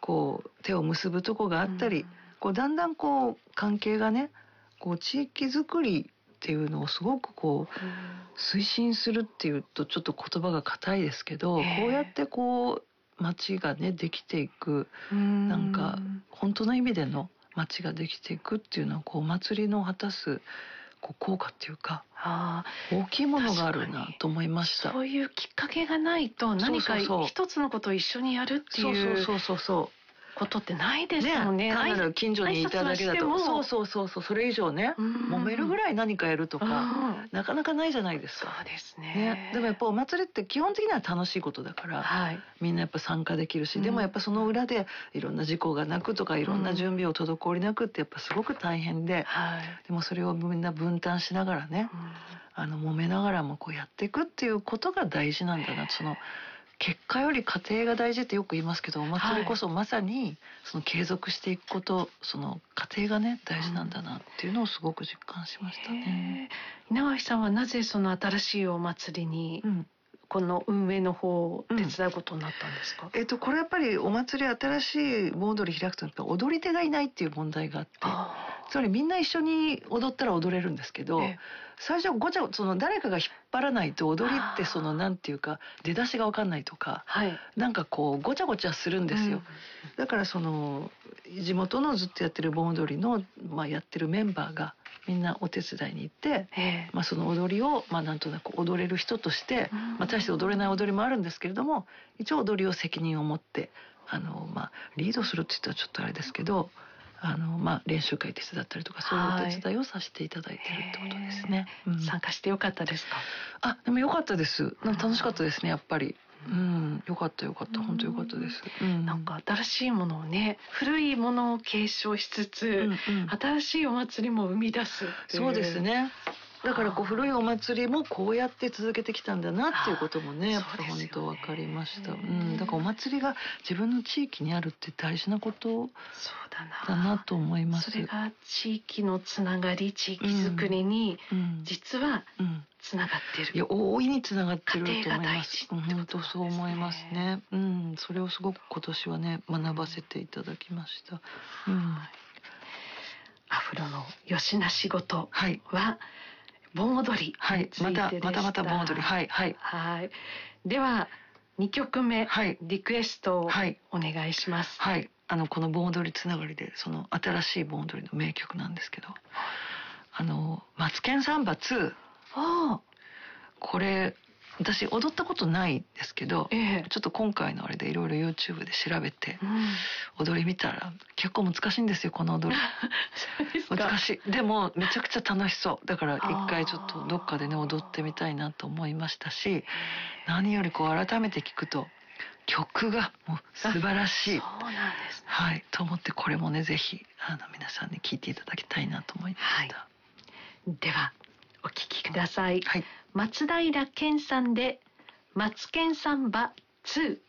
こう手を結ぶとこがあったり、こうだんだんこう関係がね、こう地域づくりっていうのをすごくこう推進するっていうとちょっと言葉が硬いですけど、こうやってこう町がねできていく、なんか本当の意味での町ができていくっていうのはこうお祭りの果たすこう効果っていうか大きいものがあるなと思いました。 そういうきっかけがないと何か一つのことを一緒にやるっていうことってないですもんね。 単なる近所にいただけだとそれ以上ね揉めるぐらい何かやるとかなかなかないじゃないですか。 そうですね。 でもやっぱお祭りって基本的には楽しいことだから、みんなやっぱ参加できるし、でもやっぱその裏でいろんな事故がなくとかいろんな準備を滞りなくってやっぱすごく大変で、でもそれをみんな分担しながらね、揉めながらもこうやっていくっていうことが大事なんだな。その結果より過程が大事ってよく言いますけど、お祭りこそまさにその継続していくこと、その過程がね大事なんだなっていうのをすごく実感しましたね。 稲垣さんはなぜその新しいお祭りに、この運営の方を手伝うことになったんですか？ これやっぱりお祭り新しい盆踊り開くと踊り手がいないっていう問題があって、つまりみんな一緒に踊ったら踊れるんですけど、最初その誰かが引っ張らないと踊りってそのなんていうか出だしが分かんないとか、なんかこうごちゃごちゃするんですよ。だからその地元のずっとやってる盆踊りの、やってるメンバーがみんなお手伝いに行って、その踊りをなんとなく踊れる人として、大して踊れない踊りもあるんですけれども、一応踊りを責任を持ってリードするって言ったらちょっとあれですけど、練習会手伝ったりとかそういうお手伝いをさせていただいてるってことですね。 参加してよかったですか？ でもよかったです。楽しかったですね、やっぱり。よかった本当よかったです。 なんか新しいものをね、古いものを継承しつつ、新しいお祭りも生み出すっていう。 そうですね。だからこう古いお祭りもこうやって続けてきたんだなっていうこともね、やっぱ本当分かりました。だからお祭りが自分の地域にあるって大事なことだなと思います。 それが地域のつながり、地域づくりに実はつながってる。 いや大いにつながってると思います。本当そう思いますね。それをすごく今年はね学ばせていただきました。 アフロのよしな仕事は盆踊りについてでした。 また盆踊り。 では2曲目、リクエストをお願いします。 この盆踊りつながりでその新しい盆踊りの名曲なんですけど、マツケンサンバ2。これ私踊ったことないんですけど、ちょっと今回のあれでいろいろ YouTube で調べて踊り見たら結構難しいんですよ、この踊り。難しい。でもめちゃくちゃ楽しそう。だから一回ちょっとどっかでね踊ってみたいなと思いましたし、何よりこう改めて聞くと曲がもう素晴らしい。 そうなんですね。 と思って、これもねぜひ皆さんに聞いていただきたいなと思いました。 ではお聞きください。松平健さんでマツケンサンバ2。